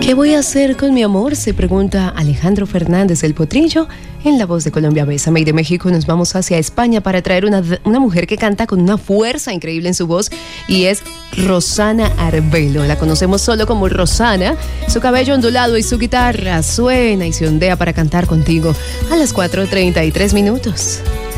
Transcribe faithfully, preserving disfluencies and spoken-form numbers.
¿Qué voy a hacer con mi amor?, se pregunta Alejandro Fernández, el Potrillo, en La Voz de Colombia Bésame. Y de México nos vamos hacia España para traer una, una mujer que canta con una fuerza increíble en su voz, y es Rosana Arbelo. La conocemos solo como Rosana. Su cabello ondulado y su guitarra suena y se ondea para cantar contigo a las cuatro treinta y tres minutos.